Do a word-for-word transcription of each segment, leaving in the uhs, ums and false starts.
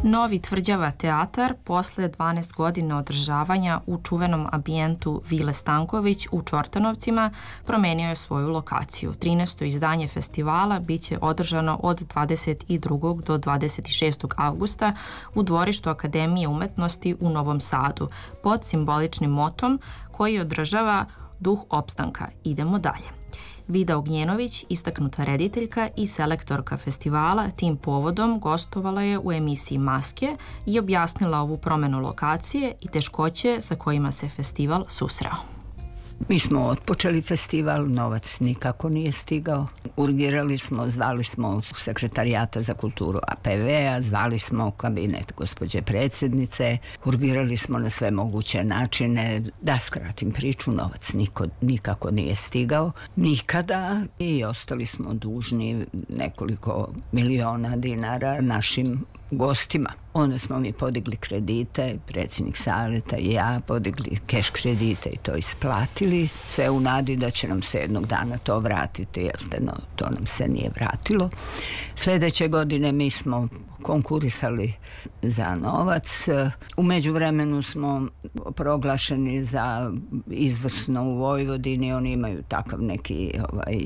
Novi Tvrđava teatar posle dvanaest godina održavanja u čuvenom ambijentu Vile Stanković u Čortanovcima promenio je svoju lokaciju. trinaesto izdanje festivala biće održano od dvadeset drugog do dvadeset šestog avgusta u dvorištu Akademije umetnosti u Novom Sadu pod simboličnim motom koji održava duh opstanka. Idemo dalje. Vida Ognjenović, istaknuta rediteljka i selektorka festivala, tim povodom gostovala je u emisiji Maske i objasnila ovu promenu lokacije i teškoće sa kojima se festival susreo. Mi smo otpočeli festival, novac nikako nije stigao. Urgirali smo, zvali smo sekretarijata za kulturu A P V-a, zvali smo kabinet gospođe predsjednice, urgirali smo na sve moguće načine. Da skratim priču, novac niko, nikako nije stigao, nikada, i ostali smo dužni nekoliko miliona dinara našim gostima. Onda smo mi podigli kredite, predsjednik savjeta i ja podigli keš kredite i to isplatili, sve u nadi da će nam se jednog dana to vratiti, jer no, to nam se nije vratilo. Sljedeće godine mi smo konkurisali za novac. U međuvremenu smo proglašeni za izvrsno u Vojvodini, oni imaju takav neki ovaj,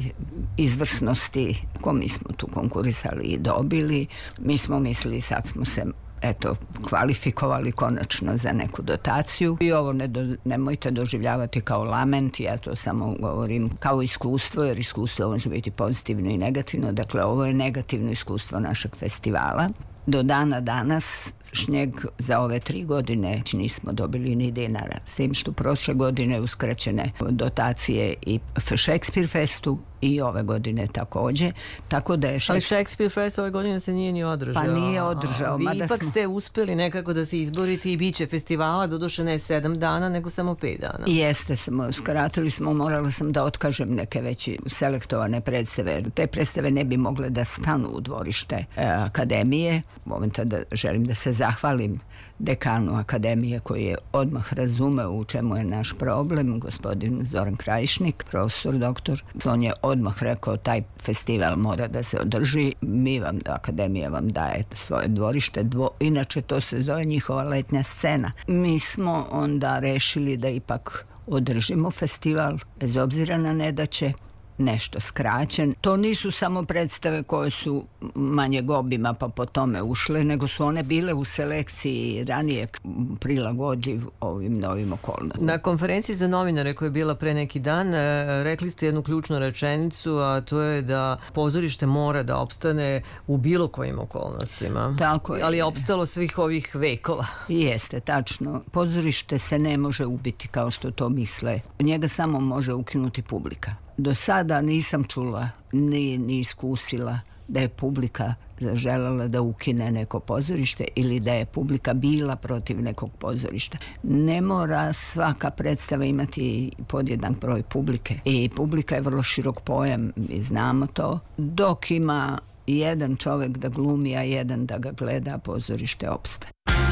izvrsnosti, ko mi smo tu konkurisali i dobili. Mi smo mislili sad smo se eto, kvalifikovali konačno za neku dotaciju i ovo ne do, nemojte doživljavati kao lament, ja to samo govorim kao iskustvo, jer iskustvo može biti pozitivno i negativno. Dakle, ovo je negativno iskustvo našeg festivala. Do dana danas šnjeg za ove tri godine nismo dobili ni dinara, s tim što prošle godine uskraćene dotacije i Shakespeare Festu i ove godine također. Tako da je šest... Ali Shakespeare Fest ove godine se nije ni održao. Pa nije održao. Vi mada ipak smo... ste uspjeli nekako da se izborite i bit će festivala, doduše ne sedam dana, nego samo pet dana. Jeste, smo, skratili smo, morala sam da otkažem neke već selektovane predstave. Te predstave ne bi mogle da stanu u dvorište e, Akademije. Momenta da želim da se zahvalim dekanu Akademije koji je odmah razumeo u čemu je naš problem, gospodin Zoran Krajišnik, profesor, doktor. On je odmah rekao taj festival mora da se održi, mi vam, Akademija vam daje svoje dvorište, dvo, inače to se zove njihova letnja scena. Mi smo onda rešili da ipak održimo festival, bez obzira na nedaće, nešto skraćen. To nisu samo predstave koje su manjeg obima pa po tome ušle, nego su one bile u selekciji ranije prilagodljiv ovim novim okolnostima. Na konferenciji za novinare koja je bila pre neki dan, rekli ste jednu ključnu rečenicu, a to je da pozorište mora da opstane u bilo kojim okolnostima. Tako je. Ali je opstalo svih ovih vekova. Jeste, tačno. Pozorište se ne može ubiti kao što to misle. Njega samo može ukinuti publika. Do sada nisam čula, ni, ni iskusila da je publika zaželjela da ukine neko pozorište ili da je publika bila protiv nekog pozorišta. Ne mora svaka predstava imati podjednak broj publike. I publika je vrlo širok pojam, mi znamo to. Dok ima jedan čovjek da glumi, a jedan da ga gleda, pozorište opstaje.